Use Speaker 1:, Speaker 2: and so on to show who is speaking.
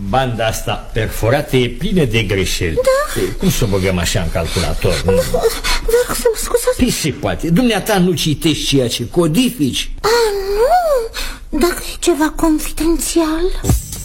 Speaker 1: Banda asta perforată e plină de greșeli.
Speaker 2: Da?
Speaker 1: Cum să o băgăm așa în calculator?
Speaker 2: Vă rog să mă scuzați.
Speaker 1: Păi se poate, dumneata nu citești ceea ce codifici.
Speaker 2: Nu, dacă e ceva confidențial.